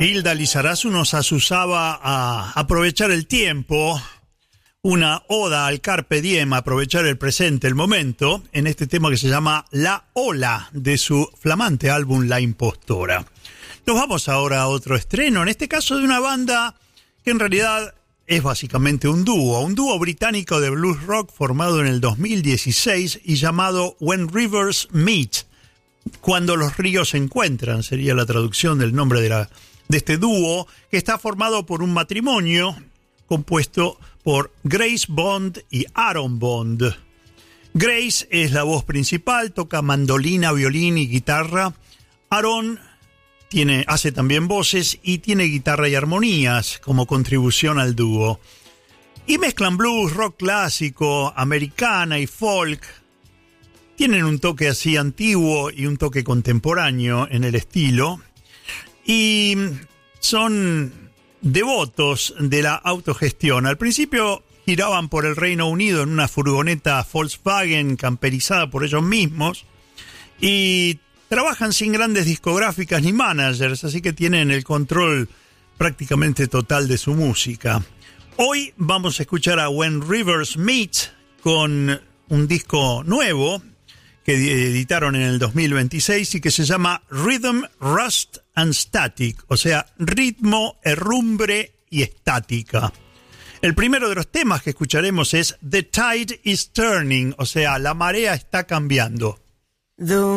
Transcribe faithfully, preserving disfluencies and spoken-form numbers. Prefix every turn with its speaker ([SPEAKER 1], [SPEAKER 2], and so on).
[SPEAKER 1] Hilda Lizarazu nos asusaba a aprovechar el tiempo, una oda al carpe diem, aprovechar el presente, el momento, en este tema que se llama La Ola, de su flamante álbum La Impostora. Nos vamos ahora a otro estreno, en este caso de una banda que en realidad es básicamente un dúo, un dúo británico de blues rock formado en el dos mil dieciséis y llamado When Rivers Meet, cuando los ríos se encuentran, sería la traducción del nombre de, la, de este dúo, que está formado por un matrimonio compuesto por Grace Bond y Aaron Bond. Grace es la voz principal, toca mandolina, violín y guitarra. Aaron tiene, hace también voces y tiene guitarra y armonías como contribución al dúo. Y mezclan blues, rock clásico, americana y folk. Tienen un toque así antiguo y un toque contemporáneo en el estilo. Y son devotos de la autogestión. Al principio giraban por el Reino Unido en una furgoneta Volkswagen camperizada por ellos mismos. Y trabajan sin grandes discográficas ni managers, así que tienen el control prácticamente total de su música. Hoy vamos a escuchar a When Rivers Meet con un disco nuevo que editaron en el dos mil veintiséis y que se llama Rhythm, Rust and Static, o sea, ritmo, herrumbre y estática. El primero de los temas que escucharemos es The Tide is Turning, o sea, la marea está cambiando. The